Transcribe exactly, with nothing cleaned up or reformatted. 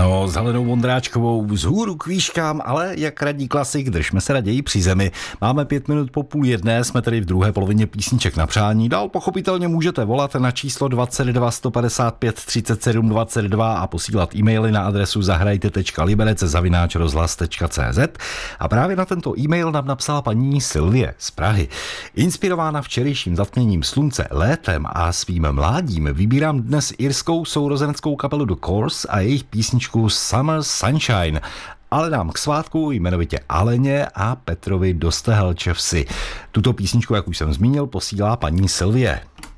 Ano, s Helenou Vondráčkovou vzhůru k výškám, ale jak radí klasik, držme se raději při zemi. Máme pět minut po půl jedné, jsme tedy v druhé polovině písniček na přání. Dál pochopitelně můžete volat na číslo dvacet dva sto padesát pět třicet sedm dvacet dva a posílat e-maily na adresu zahrajte tečka liberec zavináč rozhlas tečka cé zet. A právě na tento e-mail nám napsala paní Sylvie z Prahy. Inspirována včerejším zatměním slunce, létem a svým mládím vybírám dnes irskou sourozeneckou kapelu The Course a jejich písničku Summer Sunshine, ale dám k svátku jmenovitě Aleně a Petrovi do Stehelčevsi. Tuto písničku, jak už jsem zmínil, posílá paní Sylvie.